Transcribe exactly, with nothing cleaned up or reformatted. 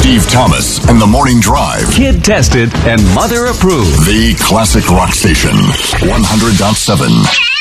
Steve Thomas and the Morning Drive. Kid tested and mother approved. The classic rock station. one hundred point seven.